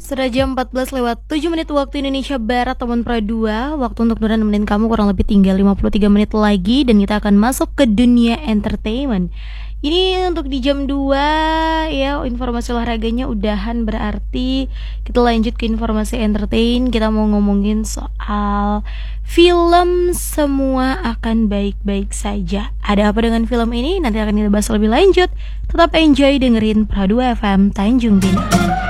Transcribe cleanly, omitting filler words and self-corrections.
Sudah jam 14 lewat 7 menit waktu Indonesia Barat, teman Pro 2. Waktu untuk Nura nemenin kamu kurang lebih tinggal 53 menit lagi. Dan kita akan masuk ke dunia entertainment. Ini untuk di jam 2 ya, informasi olahraganya udahan, berarti kita lanjut ke informasi entertain. Kita mau ngomongin soal film Semua Akan Baik-Baik Saja. Ada apa dengan film ini? Nanti akan kita bahas lebih lanjut. Tetap enjoy dengerin Pro 2 FM Tanjung Pinang.